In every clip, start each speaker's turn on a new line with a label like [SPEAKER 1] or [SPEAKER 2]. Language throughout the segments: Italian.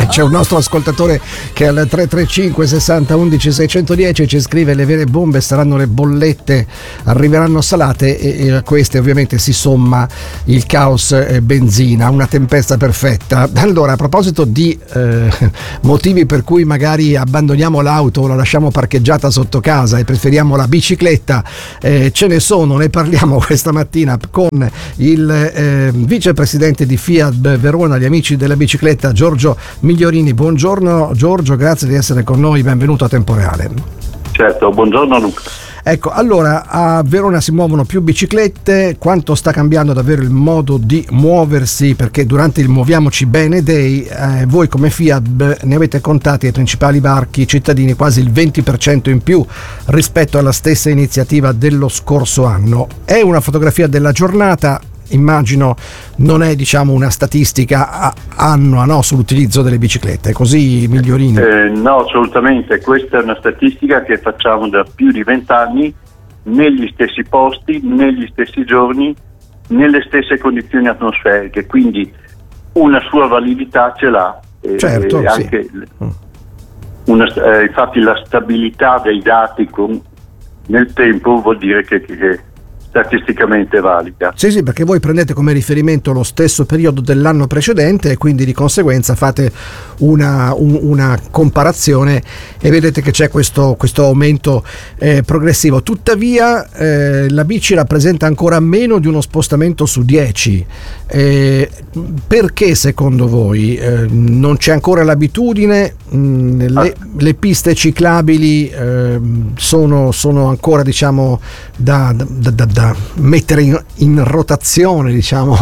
[SPEAKER 1] C'è un nostro ascoltatore che al 335 60 11 610 ci scrive: le vere bombe saranno le bollette, arriveranno salate, e a queste ovviamente si somma il caos benzina, una tempesta perfetta. Allora, a proposito di motivi per cui magari abbandoniamo l'auto o la lasciamo parcheggiata sotto casa e preferiamo la bicicletta, ce ne sono, ne parliamo questa mattina con il vicepresidente di Fiat Verona, gli amici della bicicletta, Giorgio Migliorini. Buongiorno Giorgio, grazie di essere con noi, benvenuto a Tempo Reale.
[SPEAKER 2] Certo, buongiorno Luca.
[SPEAKER 1] Ecco, allora, a Verona si muovono più biciclette. Quanto sta cambiando davvero il modo di muoversi? Perché durante il Muoviamoci Bene Day voi come Fiat ne avete contati ai principali varchi cittadini quasi il 20% in più rispetto alla stessa iniziativa dello scorso anno. È una fotografia della giornata, immagino, non è una statistica annua, no, sull'utilizzo delle biciclette, è così, Migliorini?
[SPEAKER 2] No, assolutamente, questa è una statistica che facciamo da più di 20 anni, negli stessi posti, negli stessi giorni, nelle stesse condizioni atmosferiche, quindi una sua validità ce l'ha.
[SPEAKER 1] Certo,
[SPEAKER 2] anche
[SPEAKER 1] sì.
[SPEAKER 2] Infatti la stabilità dei dati nel tempo vuol dire che statisticamente valida.
[SPEAKER 1] Sì, perché voi prendete come riferimento lo stesso periodo dell'anno precedente e quindi di conseguenza fate una comparazione e vedete che c'è questo aumento progressivo. Tuttavia la bici rappresenta ancora meno di uno spostamento su 10. Perché secondo voi non c'è ancora l'abitudine? Le piste ciclabili sono ancora da mettere in rotazione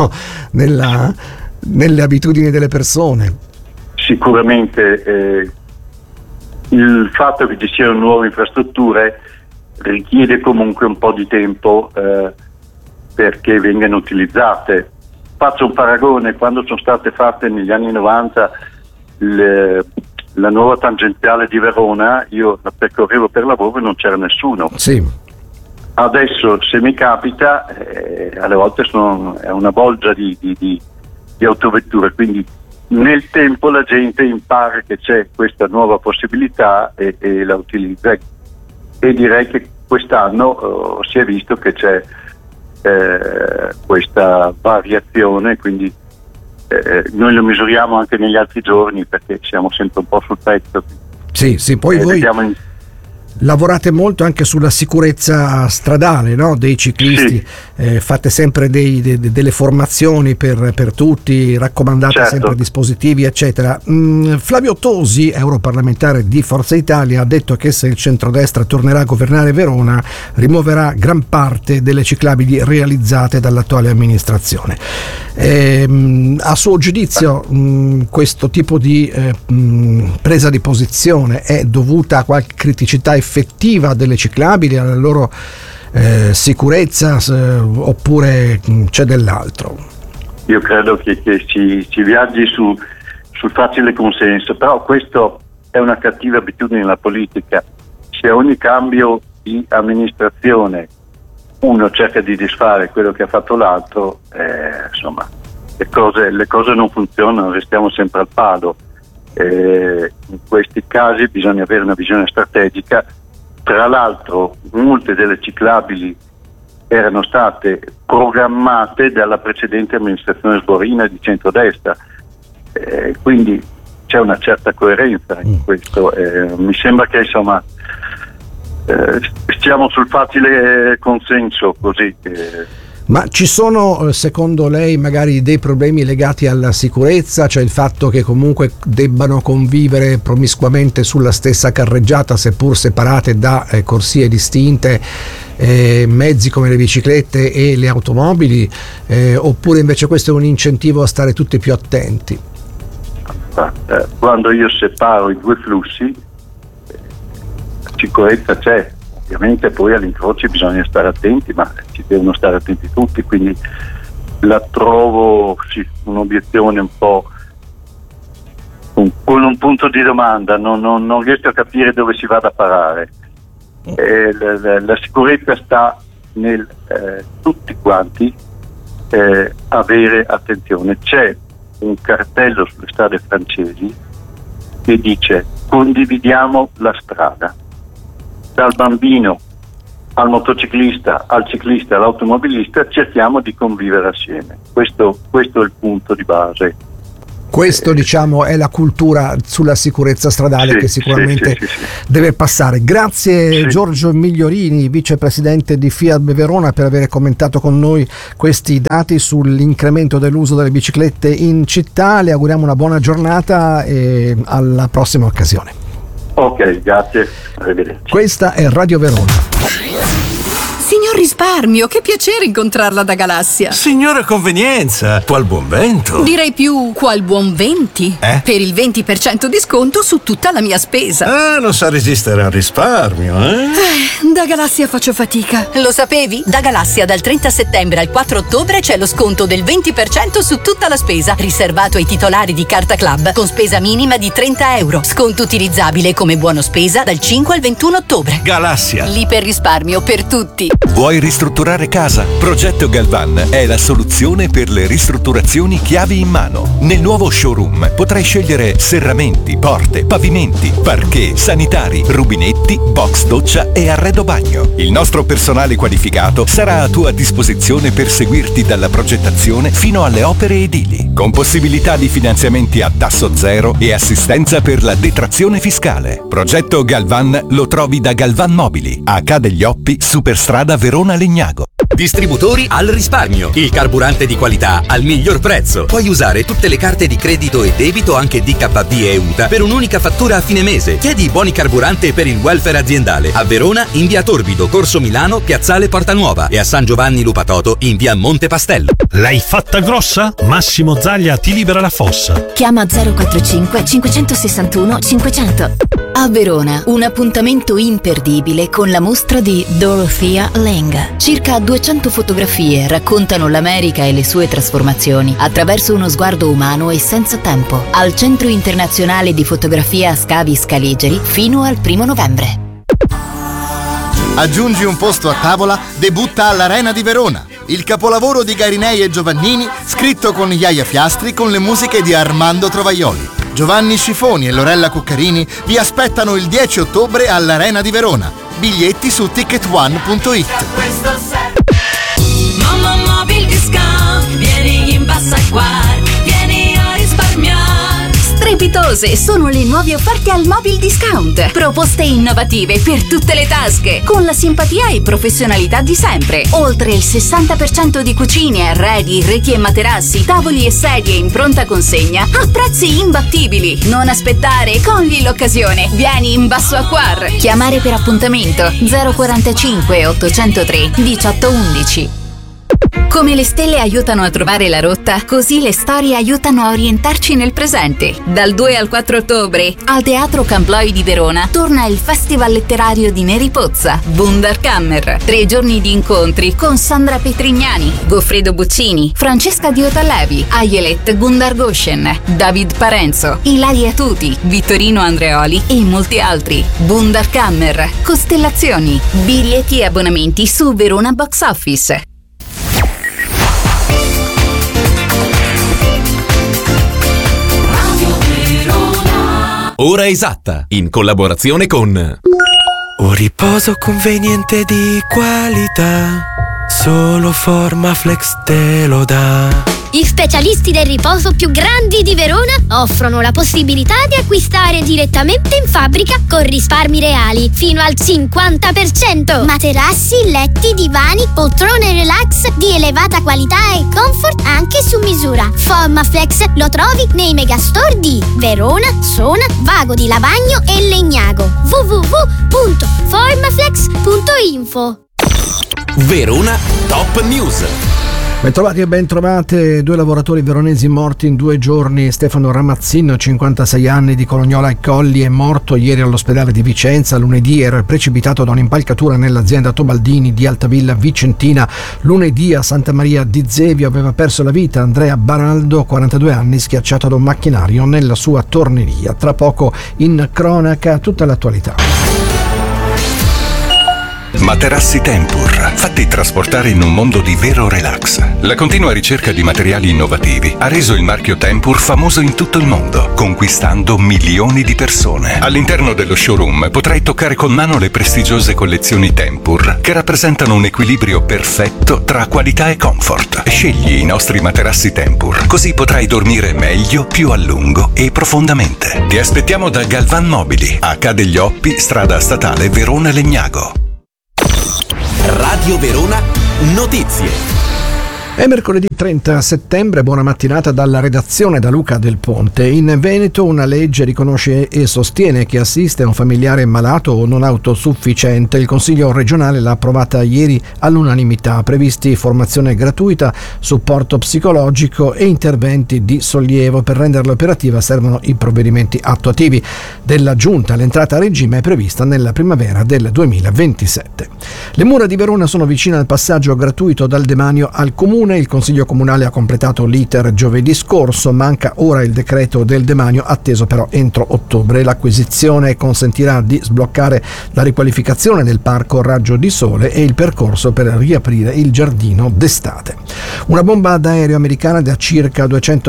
[SPEAKER 1] nelle abitudini delle persone.
[SPEAKER 2] Sicuramente il fatto che ci siano nuove infrastrutture richiede comunque un po' di tempo perché vengano utilizzate. Faccio un paragone: quando sono state fatte negli anni 90 la nuova tangenziale di Verona, io la percorrevo per lavoro e non c'era nessuno.
[SPEAKER 1] Sì.
[SPEAKER 2] Adesso, se mi capita, alle volte è una bolgia di autovetture, quindi nel tempo la gente impara che c'è questa nuova possibilità e la utilizza, e direi che quest'anno si è visto che c'è questa variazione, quindi noi lo misuriamo anche negli altri giorni perché siamo sempre un po' sul pezzo.
[SPEAKER 1] Sì, poi voi lavorate molto anche sulla sicurezza stradale, no? Dei ciclisti, sì. Fate sempre delle formazioni per tutti, raccomandate, certo, sempre dispositivi eccetera. Flavio Tosi, europarlamentare di Forza Italia, ha detto che se il centrodestra tornerà a governare Verona rimuoverà gran parte delle ciclabili realizzate dall'attuale amministrazione. A suo giudizio questo tipo di presa di posizione è dovuta a qualche criticità effettiva delle ciclabili, alla loro sicurezza, oppure c'è dell'altro?
[SPEAKER 2] Io credo che si viaggi sul facile consenso, però questo è una cattiva abitudine nella politica. Se a ogni cambio di amministrazione uno cerca di disfare quello che ha fatto l'altro, insomma le cose non funzionano, restiamo sempre al palo. In questi casi bisogna avere una visione strategica. Tra l'altro molte delle ciclabili erano state programmate dalla precedente amministrazione Sborina di centrodestra, quindi c'è una certa coerenza in questo. Mi sembra che stiamo sul facile consenso così.
[SPEAKER 1] Ma ci sono, secondo lei, magari dei problemi legati alla sicurezza, cioè il fatto che comunque debbano convivere promiscuamente sulla stessa carreggiata, seppur separate da corsie distinte, mezzi come le biciclette e le automobili, oppure invece questo è un incentivo a stare tutti più attenti?
[SPEAKER 2] Quando io separo i due flussi, la sicurezza c'è. Ovviamente poi agli incroci bisogna stare attenti, ma ci devono stare attenti tutti, quindi la trovo un'obiezione un po' con un punto di domanda, non riesco a capire dove si vada a parare. La sicurezza sta nel tutti quanti avere attenzione. C'è un cartello sulle strade francesi che dice: condividiamo la strada, dal bambino al motociclista, al ciclista, all'automobilista, cerchiamo di convivere assieme. Questo è il punto di base.
[SPEAKER 1] Questo, diciamo, è la cultura sulla sicurezza stradale che sicuramente deve passare. Grazie Giorgio Migliorini, vicepresidente di Fiat Verona, per aver commentato con noi questi dati sull'incremento dell'uso delle biciclette in città. Le auguriamo una buona giornata e alla prossima occasione.
[SPEAKER 2] Ok, grazie, arrivederci.
[SPEAKER 1] Questa è Radio Verona.
[SPEAKER 3] Signor Risparmio, che piacere incontrarla da Galassia.
[SPEAKER 4] Signora Convenienza, qual buon vento.
[SPEAKER 3] Direi più qual buon venti. Per il 20% di sconto su tutta la mia spesa.
[SPEAKER 4] Non sa resistere al risparmio,
[SPEAKER 3] Da Galassia faccio fatica. Lo sapevi? Da Galassia dal 30 settembre al 4 ottobre c'è lo sconto del 20% su tutta la spesa, riservato ai titolari di Carta Club, con spesa minima di €30. Sconto utilizzabile come buono spesa dal 5 al 21 ottobre.
[SPEAKER 4] Galassia.
[SPEAKER 3] L'iperrisparmio per tutti.
[SPEAKER 5] Vuoi ristrutturare casa? Progetto Galvan è la soluzione per le ristrutturazioni chiavi in mano. Nel nuovo showroom potrai scegliere serramenti, porte, pavimenti, parquet, sanitari, rubinetti, box doccia e arredo bagno. Il nostro personale qualificato sarà a tua disposizione per seguirti dalla progettazione fino alle opere edili, con possibilità di finanziamenti a tasso zero e assistenza per la detrazione fiscale. Progetto Galvan lo trovi da Galvan Mobili, a Ca' degli Oppi, Superstrada Verona Legnago.
[SPEAKER 6] Distributori al risparmio, il carburante di qualità al miglior prezzo. Puoi usare tutte le carte di credito e debito, anche DKV e UTA, per un'unica fattura a fine mese. Chiedi i buoni carburante per il welfare aziendale. A Verona in via Torbido, Corso Milano, Piazzale Porta Nuova, e a San Giovanni Lupatoto in via Monte Pastello.
[SPEAKER 7] L'hai fatta grossa? Massimo Zaglia ti libera la fossa.
[SPEAKER 8] Chiama 045 561 500. A Verona, un appuntamento imperdibile con la mostra di Dorothea Lange. Circa 200 fotografie raccontano l'America e le sue trasformazioni attraverso uno sguardo umano e senza tempo. Al Centro Internazionale di Fotografia Scavi Scaligeri fino al 1 novembre.
[SPEAKER 9] Aggiungi un posto a tavola, debutta all'Arena di Verona. Il capolavoro di Garinei e Giovannini, scritto con Iaia Fiastri con le musiche di Armando Trovaioli. Giovanni Scifoni e Lorella Cuccarini vi aspettano il 10 ottobre all'Arena di Verona. Biglietti su ticketone.it.
[SPEAKER 10] Mamma Mobil Discount, vieni in bassa qua, vieni a risparmiare.
[SPEAKER 3] Strepitose sono le nuove offerte al Mobil Discount. Proposte innovative per tutte le tasche, con la simpatia e professionalità di sempre. Oltre il 60% di cucine, arredi, reti e materassi, tavoli e sedie in pronta consegna a prezzi imbattibili. Non aspettare, cogli l'occasione. Vieni in Basso Acquar. Chiamare per appuntamento 045 803 1811. Come le stelle aiutano a trovare la rotta, così le storie aiutano a orientarci nel presente. Dal 2 al 4 ottobre, al Teatro Camploi di Verona, torna il Festival letterario di Neri Pozza, Wunderkammer. 3 giorni di incontri con Sandra Petrignani, Goffredo Buccini, Francesca Diotallevi, Ayelet Gundargoshen, David Parenzo, Ilaria Tuti, Vittorino Andreoli e molti altri. Wunderkammer, Costellazioni, biglietti e abbonamenti su Verona Box Office.
[SPEAKER 6] Ora esatta, in collaborazione con
[SPEAKER 11] un riposo conveniente di qualità, solo Formaflex te lo dà.
[SPEAKER 12] Gli specialisti del riposo più grandi di Verona offrono la possibilità di acquistare direttamente in fabbrica con risparmi reali fino al 50%. Materassi, letti, divani, poltrone relax di elevata qualità e comfort anche su misura. Formaflex lo trovi nei megastore di Verona, Sona, Vago di Lavagno e Legnago. www.formaflex.info.
[SPEAKER 6] Verona Top News.
[SPEAKER 1] Bentrovati e bentrovate. 2 lavoratori veronesi morti in 2 giorni. Stefano Ramazzino, 56 anni, di Colognola ai Colli, è morto ieri all'ospedale di Vicenza. Lunedì era precipitato da un'impalcatura nell'azienda Tobaldini di Altavilla Vicentina. Lunedì a Santa Maria di Zevio aveva perso la vita Andrea Baraldo, 42 anni, schiacciato da un macchinario nella sua torneria. Tra poco in cronaca tutta l'attualità.
[SPEAKER 5] Materassi Tempur, fatti trasportare in un mondo di vero relax. La continua ricerca di materiali innovativi ha reso il marchio Tempur famoso in tutto il mondo, conquistando milioni di persone. All'interno dello showroom potrai toccare con mano le prestigiose collezioni Tempur, che rappresentano un equilibrio perfetto tra qualità e comfort. Scegli i nostri materassi Tempur, così potrai dormire meglio, più a lungo e profondamente. Ti aspettiamo da Galvan Mobili, a Ca' degli Oppi, strada statale Verona Legnago.
[SPEAKER 6] Radio Verona Notizie.
[SPEAKER 1] È mercoledì 30 settembre, buona mattinata dalla redazione da Luca Del Ponte. In Veneto una legge riconosce e sostiene chi assiste a un familiare malato o non autosufficiente. Il Consiglio regionale l'ha approvata ieri all'unanimità. Previsti formazione gratuita, supporto psicologico e interventi di sollievo. Per renderla operativa servono i provvedimenti attuativi della Giunta. L'entrata a regime è prevista nella primavera del 2027. Le mura di Verona sono vicine al passaggio gratuito dal demanio al comune. Il Consiglio Comunale ha completato l'iter giovedì scorso, manca ora il decreto del demanio, atteso però entro ottobre. L'acquisizione consentirà di sbloccare la riqualificazione del parco Raggio di Sole e il percorso per riaprire il giardino d'estate. Una bomba d'aereo americana da circa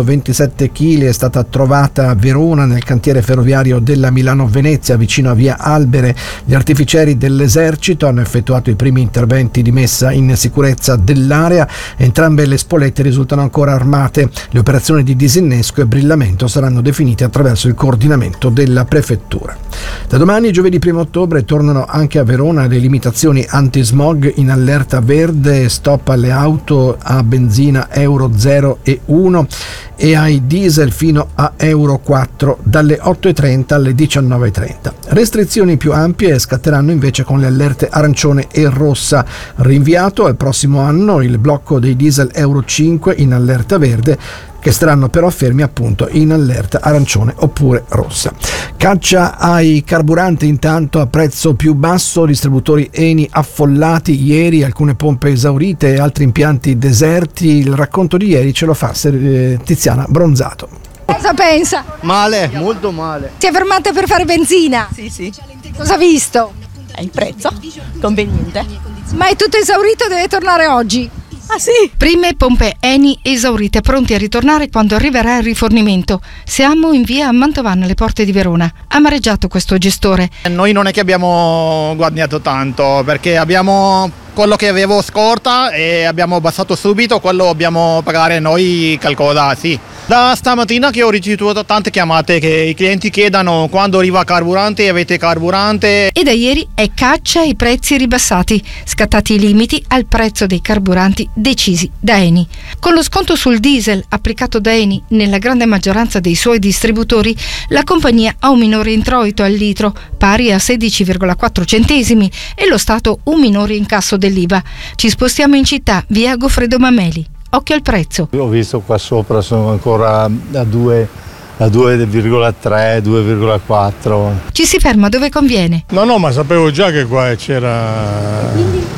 [SPEAKER 1] 227 kg è stata trovata a Verona nel cantiere ferroviario della Milano-Venezia vicino a via Albere. Gli artificieri dell'esercito hanno effettuato i primi interventi di messa in sicurezza dell'area. Entrambe le spolette risultano ancora armate. Le operazioni di disinnesco e brillamento saranno definite attraverso il coordinamento della prefettura. Da domani, giovedì 1 ottobre, tornano anche a Verona le limitazioni antismog in allerta verde, stop alle auto a benzina Euro 0 e 1 e ai diesel fino a Euro 4 dalle 8.30 alle 19.30. Restrizioni più ampie scatteranno invece con le allerte arancione e rossa. Rinviato al prossimo anno il blocco dei diesel Euro 5 in allerta verde, che saranno però fermi appunto in allerta arancione oppure rossa. Caccia ai carburanti intanto a prezzo più basso, distributori Eni affollati ieri, alcune pompe esaurite e altri impianti deserti. Il racconto di ieri ce lo fa Tiziana Bronzato.
[SPEAKER 13] Cosa pensa?
[SPEAKER 14] Male, molto male.
[SPEAKER 13] Si è fermata per fare benzina?
[SPEAKER 15] Sì.
[SPEAKER 13] Cosa ha visto?
[SPEAKER 15] Il prezzo, conveniente.
[SPEAKER 13] Ma è tutto esaurito, deve tornare oggi?
[SPEAKER 15] Ah sì?
[SPEAKER 16] Prime pompe Eni esaurite, pronti a ritornare quando arriverà il rifornimento. Siamo in via Mantovana, alle porte di Verona. Amareggiato questo gestore.
[SPEAKER 14] Noi non è che abbiamo guadagnato tanto, perché abbiamo quello che avevo scorta e abbiamo abbassato subito, quello dobbiamo pagare noi, calcola, sì. Da stamattina che ho ricevuto tante chiamate che i clienti chiedono quando arriva carburante, avete carburante.
[SPEAKER 16] E da ieri è caccia ai prezzi ribassati, scattati i limiti al prezzo dei carburanti decisi da Eni. Con lo sconto sul diesel applicato da Eni nella grande maggioranza dei suoi distributori, la compagnia ha un minore introito al litro, pari a 16,4 centesimi, e lo Stato un minore incasso dell'IVA. Ci spostiamo in città, via Goffredo Mameli. Occhio al prezzo.
[SPEAKER 17] Ho visto qua sopra sono ancora a 2,3, 2,4.
[SPEAKER 16] Ci si ferma dove conviene.
[SPEAKER 17] No, ma sapevo già che qua c'era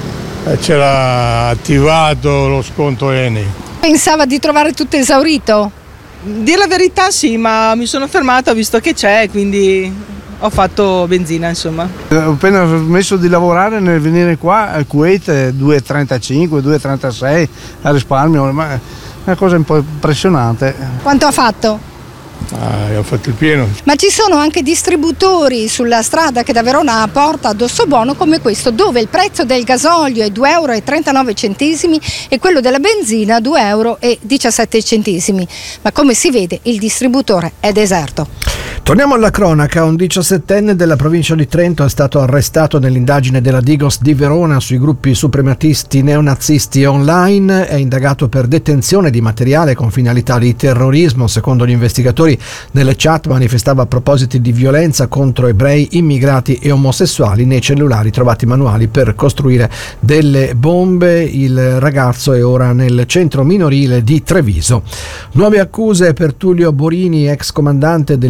[SPEAKER 17] attivato lo sconto Eni.
[SPEAKER 13] Pensava di trovare tutto esaurito?
[SPEAKER 15] Dire la verità sì, ma mi sono fermata, ho visto che c'è, quindi ho fatto benzina, insomma.
[SPEAKER 17] Ho appena smesso di lavorare nel venire qua al Kuwait 2,35, 2,36 a risparmio, ma è una cosa un po' impressionante.
[SPEAKER 13] Quanto ha fatto?
[SPEAKER 17] Ho fatto il pieno.
[SPEAKER 13] Ma ci sono anche distributori sulla strada che da Verona porta ad Ossobuono come questo, dove il prezzo del gasolio è 2,39 euro e quello della benzina 2,17 euro. Ma come si vede il distributore è deserto.
[SPEAKER 1] Torniamo alla cronaca. Un 17enne della provincia di Trento è stato arrestato nell'indagine della Digos di Verona sui gruppi suprematisti neonazisti online. È indagato per detenzione di materiale con finalità di terrorismo. Secondo gli investigatori, nelle chat manifestava propositi di violenza contro ebrei, immigrati e omosessuali. Nei cellulari trovati manuali per costruire delle bombe. Il ragazzo è ora nel centro minorile di Treviso. Nuove accuse per Tullio Borini, ex comandante del nucleo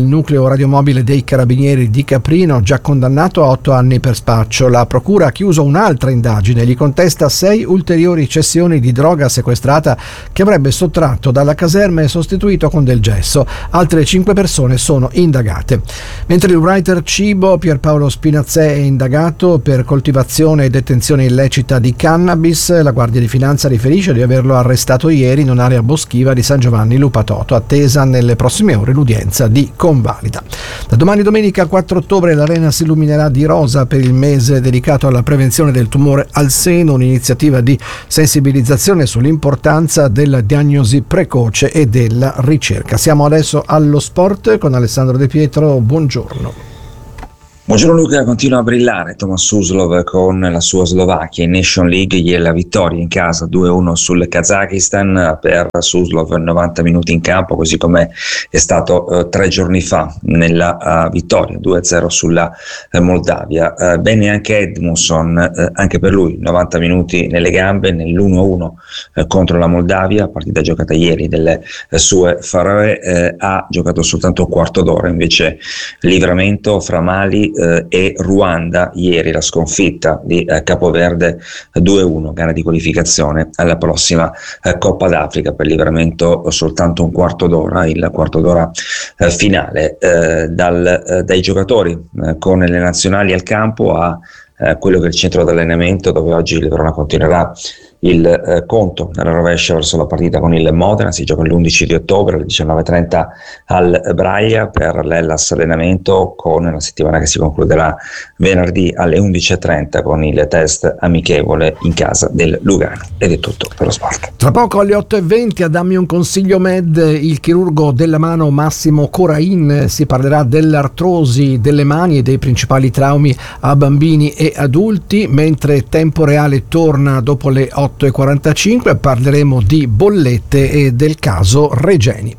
[SPEAKER 1] radiomobile dei Carabinieri di Caprino, già condannato a 8 anni per spaccio. La procura ha chiuso un'altra indagine, gli contesta 6 ulteriori cessioni di droga sequestrata che avrebbe sottratto dalla caserma e sostituito con del gesso. Altre 5 persone sono indagate. Mentre il writer Cibo Pierpaolo Spinazzè è indagato per coltivazione e detenzione illecita di cannabis, la Guardia di Finanza riferisce di averlo arrestato ieri in un'area boschiva di San Giovanni Lupatoto, attesa nelle prossime ore l'udienza di convalida. Da domani domenica 4 ottobre l'Arena si illuminerà di rosa per il mese dedicato alla prevenzione del tumore al seno, un'iniziativa di sensibilizzazione sull'importanza della diagnosi precoce e della ricerca. Siamo adesso allo sport con Alessandro De Pietro, buongiorno.
[SPEAKER 18] Buongiorno Luca, continua a brillare Tomas Suslov con la sua Slovacchia in Nation League. Ieri la vittoria in casa 2-1 sul Kazakistan, per Suslov 90 minuti in campo, così come è stato 3 giorni fa nella vittoria 2-0 sulla Moldavia. Bene anche Edmundson, anche per lui 90 minuti nelle gambe nell'1-1 contro la Moldavia, partita giocata ieri delle sue Faroe. Ha giocato soltanto un quarto d'ora, invece Livramento fra Mali e Ruanda ieri, la sconfitta di Capoverde 2-1, gara di qualificazione alla prossima Coppa d'Africa. Per Livramento soltanto un quarto d'ora, il quarto d'ora finale. Dai giocatori con le nazionali al campo a quello che è il centro d'allenamento, dove oggi il Verona continuerà il conto nella rovescia verso la partita con il Modena. Si gioca l'11 di ottobre alle 19:30 al Braia per l'Hellas allenamento, con la settimana che si concluderà venerdì alle 11:30 con il test amichevole in casa del Lugano. Ed è tutto per lo sport.
[SPEAKER 1] Tra poco alle 8:20 a Dammi un consiglio Med il chirurgo della mano Massimo Corain. Si parlerà dell'artrosi delle mani e dei principali traumi a bambini e adulti, mentre Tempo Reale torna dopo le 8:45, parleremo di bollette e del caso Regeni.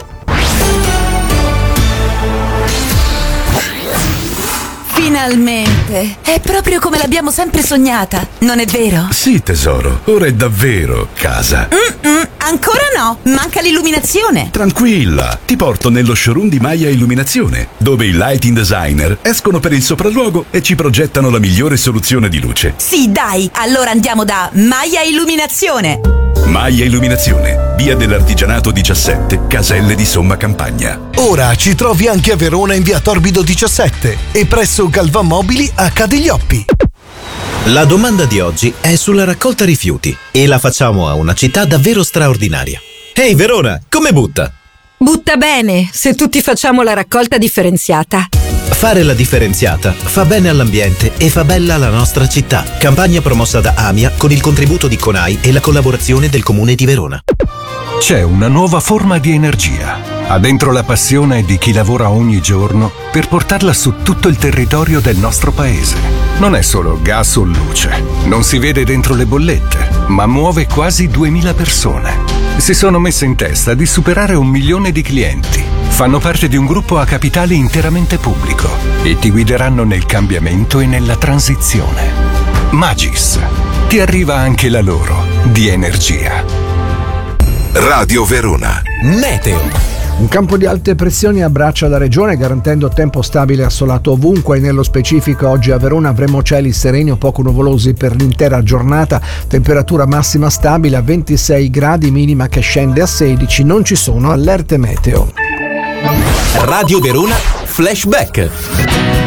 [SPEAKER 19] Finalmente! È proprio come l'abbiamo sempre sognata, non è vero?
[SPEAKER 20] Sì, tesoro, ora è davvero casa.
[SPEAKER 19] Ancora no, manca l'illuminazione.
[SPEAKER 20] Tranquilla, ti porto nello showroom di Maya Illuminazione, dove i lighting designer escono per il sopralluogo e ci progettano la migliore soluzione di luce.
[SPEAKER 19] Sì, dai, allora andiamo da Maya Illuminazione.
[SPEAKER 20] Maya Illuminazione, via dell'Artigianato 17, Caselle di Somma Campagna.
[SPEAKER 21] Ora ci trovi anche a Verona in via Torbido 17 e presso Galvan Mobili a Cadiglioppi.
[SPEAKER 22] La domanda di oggi è sulla raccolta rifiuti e la facciamo a una città davvero straordinaria. Ehi Verona, come butta?
[SPEAKER 23] Butta bene, se tutti facciamo la raccolta differenziata.
[SPEAKER 22] Fare la differenziata fa bene all'ambiente e fa bella la nostra città. Campagna promossa da AMIA con il contributo di CONAI e la collaborazione del Comune di Verona.
[SPEAKER 5] C'è una nuova forma di energia. Ha dentro la passione di chi lavora ogni giorno per portarla su tutto il territorio del nostro paese. Non è solo gas o luce, non si vede dentro le bollette, ma muove quasi 2000 persone. Si sono messe in testa di superare 1 milione di clienti. Fanno parte di un gruppo a capitale interamente pubblico e ti guideranno nel cambiamento e nella transizione. Magis. Ti arriva anche la loro di energia.
[SPEAKER 20] Radio Verona.
[SPEAKER 21] Meteo.
[SPEAKER 1] Un campo di alte pressioni abbraccia la regione garantendo tempo stabile e assolato ovunque. Nello specifico oggi a Verona avremo cieli sereni o poco nuvolosi per l'intera giornata, temperatura massima stabile a 26 gradi, minima che scende a 16, non ci sono allerte meteo.
[SPEAKER 22] Radio Verona Flashback.